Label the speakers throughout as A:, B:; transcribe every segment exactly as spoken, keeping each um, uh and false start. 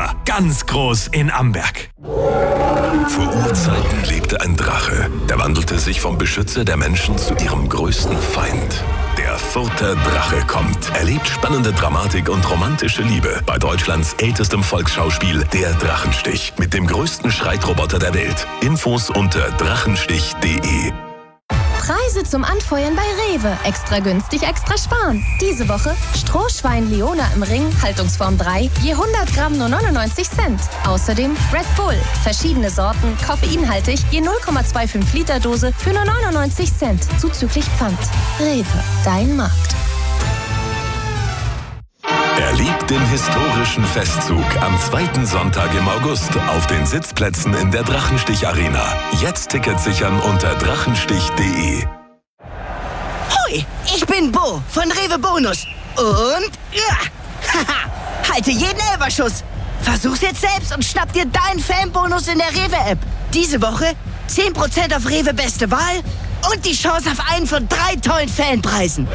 A: Rewe, ganz groß in Amberg.
B: Vor Urzeiten lebte ein Drache. Der wandelte sich vom Beschützer der Menschen zu ihrem größten Feind. Der Further Drache kommt. Erlebt spannende Dramatik und romantische Liebe bei Deutschlands ältestem Volksschauspiel Der Drachenstich mit dem größten Schreitroboter der Welt. Infos unter drachenstich punkt de.
C: Preise zum Anfeuern bei Rewe. Extra günstig, extra sparen. Diese Woche Strohschwein Leona im Ring, Haltungsform drei, je hundert Gramm nur neunundneunzig Cent. Außerdem Red Bull, verschiedene Sorten, koffeinhaltig, je null Komma fünfundzwanzig Liter Dose für nur neunundneunzig Cent, zuzüglich Pfand. Rewe, dein Markt.
B: Erlebt den historischen Festzug am zweiten Sonntag im August auf den Sitzplätzen in der Drachenstich Arena. Jetzt Tickets sichern unter drachenstich punkt de.
D: Hoi, ich bin Bo von Rewe Bonus. Und ja, haha, halte jeden Elberschuss. Versuch's jetzt selbst und schnapp dir deinen Fanbonus in der Rewe-App. Diese Woche zehn Prozent auf Rewe Beste Wahl und die Chance auf einen von drei tollen Fanpreisen.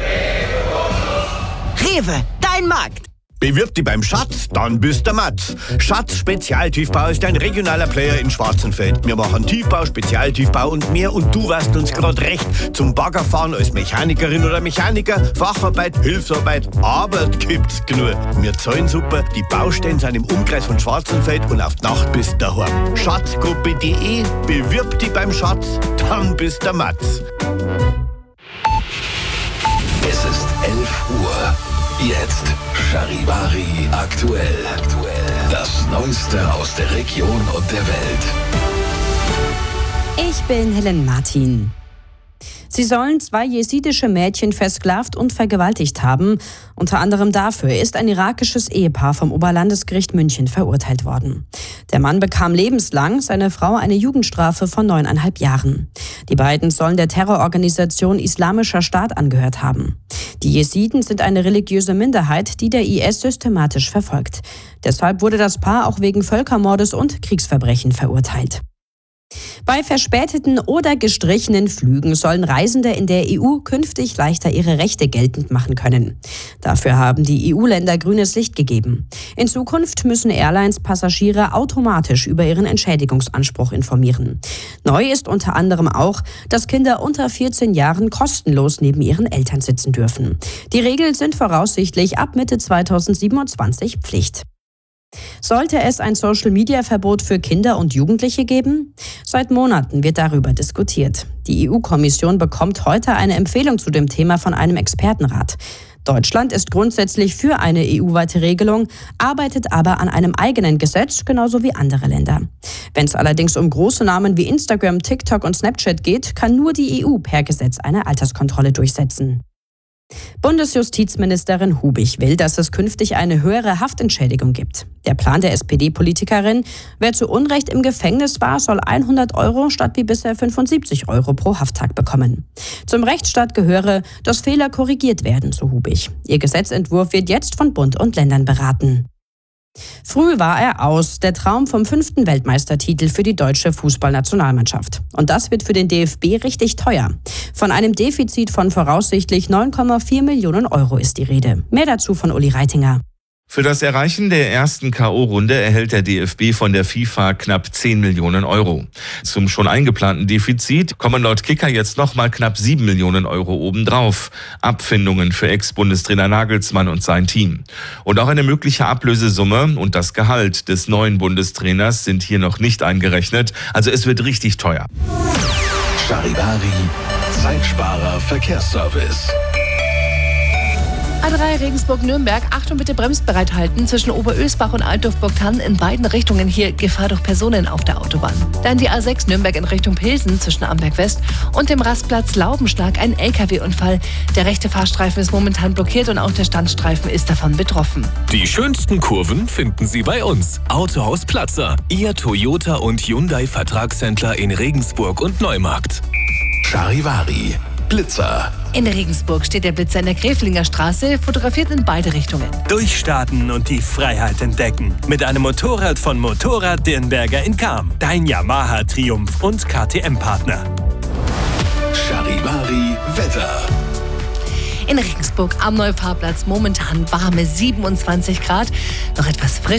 D: Rewe, dein Markt.
E: Bewirb dich beim Schatz, dann bist der Matz. Schatz Spezialtiefbau ist ein regionaler Player in Schwarzenfeld. Wir machen Tiefbau, Spezialtiefbau und mehr und du weißt uns gerade recht. Zum Baggerfahren als Mechanikerin oder Mechaniker, Facharbeit, Hilfsarbeit, Arbeit gibt's genug. Wir zahlen super, die Baustellen sind im Umkreis von Schwarzenfeld und auf die Nacht bist du daheim. Schatzgruppe punkt de, bewirb dich beim Schatz, dann bist der Matz.
B: Es ist elf Uhr. Jetzt Charivari aktuell. Das Neueste aus der Region und der Welt.
F: Ich bin Helen Martin. Sie sollen zwei jesidische Mädchen versklavt und vergewaltigt haben. Unter anderem dafür ist ein irakisches Ehepaar vom Oberlandesgericht München verurteilt worden. Der Mann bekam lebenslang, seine Frau eine Jugendstrafe von neuneinhalb Jahren. Die beiden sollen der Terrororganisation Islamischer Staat angehört haben. Die Jesiden sind eine religiöse Minderheit, die der I S systematisch verfolgt. Deshalb wurde das Paar auch wegen Völkermordes und Kriegsverbrechen verurteilt. Bei verspäteten oder gestrichenen Flügen sollen Reisende in der E U künftig leichter ihre Rechte geltend machen können. Dafür haben die E U-Länder grünes Licht gegeben. In Zukunft müssen Airlines Passagiere automatisch über ihren Entschädigungsanspruch informieren. Neu ist unter anderem auch, dass Kinder unter vierzehn Jahren kostenlos neben ihren Eltern sitzen dürfen. Die Regeln sind voraussichtlich ab Mitte zweitausendsiebenundzwanzig Pflicht. Sollte es ein Social-Media-Verbot für Kinder und Jugendliche geben? Seit Monaten wird darüber diskutiert. Die E U-Kommission bekommt heute eine Empfehlung zu dem Thema von einem Expertenrat. Deutschland ist grundsätzlich für eine E U-weite Regelung, arbeitet aber an einem eigenen Gesetz, genauso wie andere Länder. Wenn es allerdings um große Namen wie Instagram, TikTok und Snapchat geht, kann nur die E U per Gesetz eine Alterskontrolle durchsetzen. Bundesjustizministerin Hubich will, dass es künftig eine höhere Haftentschädigung gibt. Der Plan der S P D-Politikerin: Wer zu Unrecht im Gefängnis war, soll hundert Euro statt wie bisher fünfundsiebzig Euro pro Hafttag bekommen. Zum Rechtsstaat gehöre, dass Fehler korrigiert werden, so Hubich. Ihr Gesetzentwurf wird jetzt von Bund und Ländern beraten. Früh war er aus, der Traum vom fünften Weltmeistertitel für die deutsche Fußballnationalmannschaft. Und das wird für den D F B richtig teuer. Von einem Defizit von voraussichtlich neun Komma vier Millionen Euro ist die Rede. Mehr dazu von Uli Reitinger.
G: Für das Erreichen der ersten K O-Runde erhält der D F B von der FIFA knapp zehn Millionen Euro. Zum schon eingeplanten Defizit kommen laut Kicker jetzt nochmal knapp sieben Millionen Euro obendrauf. Abfindungen für Ex-Bundestrainer Nagelsmann und sein Team. Und auch eine mögliche Ablösesumme und das Gehalt des neuen Bundestrainers sind hier noch nicht eingerechnet. Also es wird richtig teuer.
B: Charivari, Zeitsparer Verkehrsservice.
H: A drei Regensburg-Nürnberg, Achtung bitte bremst bereithalten zwischen Oberösbach und Altdorf-Burgthann in beiden Richtungen hier Gefahr durch Personen auf der Autobahn. Dann die A sechs Nürnberg in Richtung Pilsen zwischen Amberg West und dem Rastplatz Laubenschlag ein L K W-Unfall. Der rechte Fahrstreifen ist momentan blockiert und auch der Standstreifen ist davon betroffen.
A: Die schönsten Kurven finden Sie bei uns. Autohaus Platzer, Ihr Toyota und Hyundai Vertragshändler in Regensburg und Neumarkt.
B: Charivari, Blitzer.
H: In Regensburg steht der Blitzer in der Gräflinger Straße, fotografiert in beide Richtungen.
A: Durchstarten und die Freiheit entdecken. Mit einem Motorrad von Motorrad Dirnberger in Cham. Dein Yamaha Triumph und K T M-Partner.
B: Charivari Wetter.
H: In Regensburg am Neufahrplatz momentan warme siebenundzwanzig Grad. Noch etwas frisch.